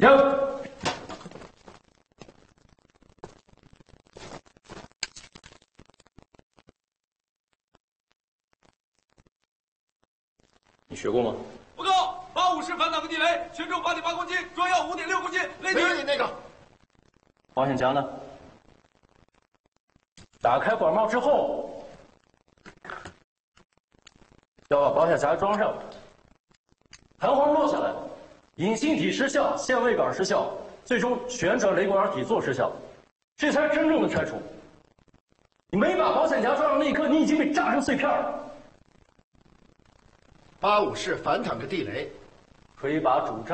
停！你学过吗？ 报告，85式反坦克地雷，全重8.8公斤，装药5.6公斤，雷霆。 你那个保险夹呢？打开管帽之后，要把保险夹装上，弹簧落下来，引信体失效，限位杆失效，最终旋转雷管底座失效，这才是真正的拆除。你没把保险夹装上那一刻，你已经被炸成碎片了。 85式反坦克地雷， 可以把主战。